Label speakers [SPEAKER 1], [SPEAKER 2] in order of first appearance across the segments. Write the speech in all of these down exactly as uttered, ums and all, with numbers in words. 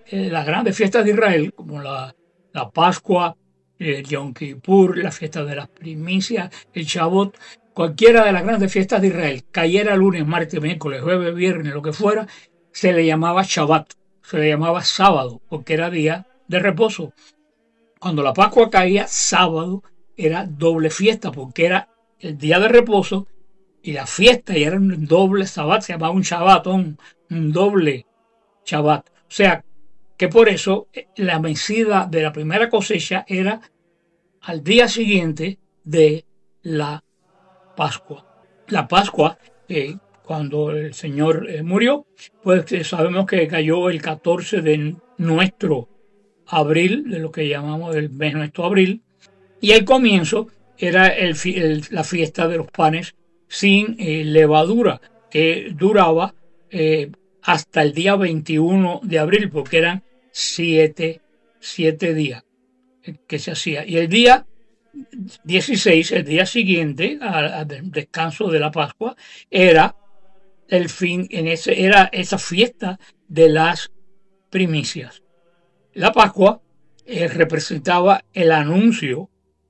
[SPEAKER 1] eh, las grandes fiestas de Israel, como la, la Pascua, el Yom Kippur, la fiesta de las primicias, el Shabbat, cualquiera de las grandes fiestas de Israel, cayera lunes, martes, miércoles, jueves, viernes, lo que fuera, se le llamaba Shabbat, se le llamaba sábado, porque era día de reposo. Cuando la Pascua caía sábado, era doble fiesta, porque era el día de reposo y la fiesta, y era un doble Shabbat, se llamaba un Shabbat, un, un doble Shabbat. O sea, que por eso la mecida de la primera cosecha era al día siguiente de la Pascua. La Pascua, eh, cuando el Señor eh, murió, pues eh, sabemos que cayó el catorce de nuestro abril, de lo que llamamos el mes nuestro abril, y el comienzo era el, el, la fiesta de los panes sin eh, levadura, que duraba eh, hasta el día veintiuno de abril, porque eran siete, siete días que se hacía. Y el día dieciséis, el día siguiente al descanso de la Pascua, era el fin, en ese, era esa fiesta de las primicias. La Pascua eh, representaba el anuncio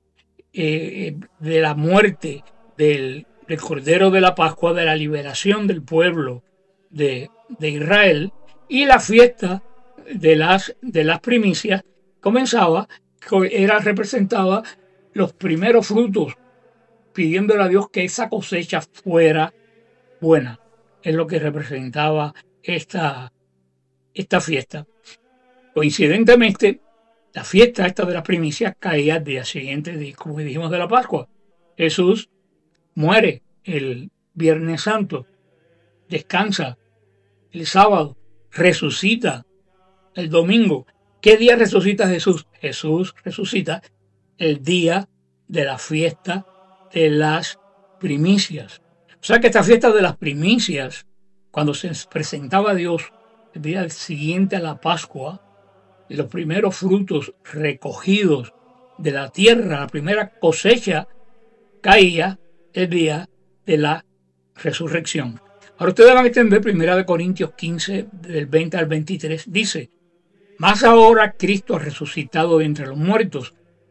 [SPEAKER 1] eh, de la muerte del, del Cordero de la Pascua, de la liberación del pueblo de, de Israel, y la fiesta de las, de las primicias comenzaba, era representada los primeros frutos, pidiéndole a Dios que esa cosecha fuera buena. Es lo que representaba esta, esta fiesta. Coincidentemente, la fiesta esta de las primicias caía al día siguiente, de, como dijimos, de la Pascua. Jesús muere el Viernes Santo, descansa el sábado, resucita el domingo. ¿Qué día resucita Jesús? Jesús resucita el día de la fiesta de las primicias. O sea que esta fiesta de las primicias, cuando se presentaba a Dios el día siguiente a la Pascua, y los primeros frutos recogidos de la tierra, la primera cosecha, caía el día de la resurrección. Ahora ustedes van a entender primera de Corintios quince, del veinte al veintitrés, dice: más ahora Cristo ha resucitado de entre los muertos,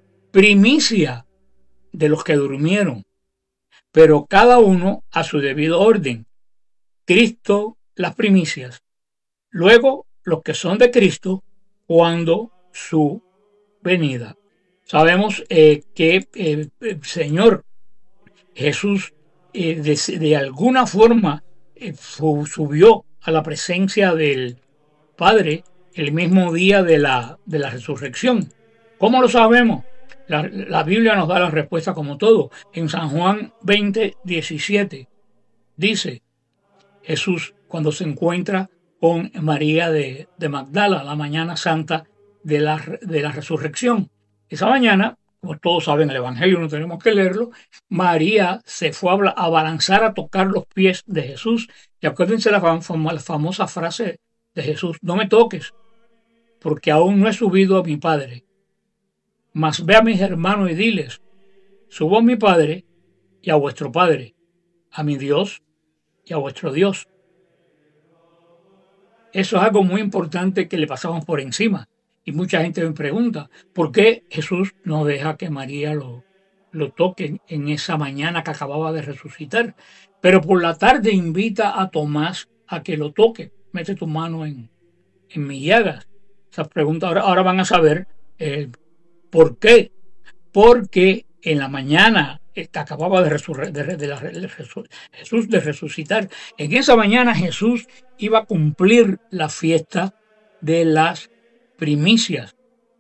[SPEAKER 1] primicia de los que durmieron, pero cada uno a su debido orden. Cristo las primicias, luego los que son de Cristo cuando su venida. Sabemos eh, que eh, el Señor Jesús eh, de, de alguna forma eh, subió a la presencia del Padre el mismo día de la, de la resurrección. ¿Cómo lo sabemos? La, la Biblia nos da la respuesta como todo. En San Juan veinte, diecisiete dice: Jesús, cuando se encuentra con María de, de Magdala, la mañana santa de la, de la resurrección. Esa mañana, como todos saben, el Evangelio no tenemos que leerlo, María se fue a abalanzar a tocar los pies de Jesús. Y acuérdense la, fam la famosa frase de Jesús: no me toques, porque aún no he subido a mi Padre. Mas ve a mis hermanos y diles: subo a mi Padre y a vuestro Padre, a mi Dios y a vuestro Dios. Eso es algo muy importante que le pasamos por encima. Y mucha gente me pregunta, ¿por qué Jesús no deja que María lo, lo toque en esa mañana que acababa de resucitar? Pero por la tarde invita a Tomás a que lo toque. Mete tu mano en, en mis llagas. Esas preguntas ahora, ahora van a saber eh, por qué. Porque en la mañana que acababa de, de, de, la, de Jesús de resucitar, en esa mañana Jesús iba a cumplir la fiesta de las primicias.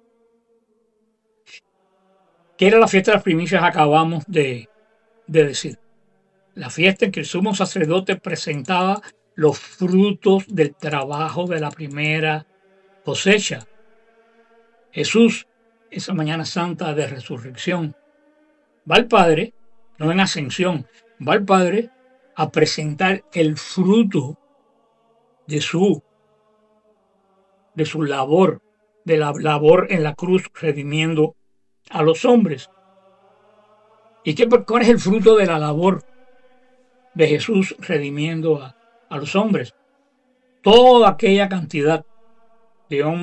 [SPEAKER 1] ¿Qué era la fiesta de las primicias? Acabamos de, de decir. La fiesta en que el sumo sacerdote presentaba los frutos del trabajo de la primera cosecha. Jesús, esa mañana santa de resurrección, va al Padre, no en ascensión, va al Padre a presentar el fruto de su, de su labor, de la labor en la cruz, redimiendo a los hombres. ¿Y qué, cuál es el fruto de la labor de Jesús redimiendo a, a los hombres? Toda aquella cantidad de hombres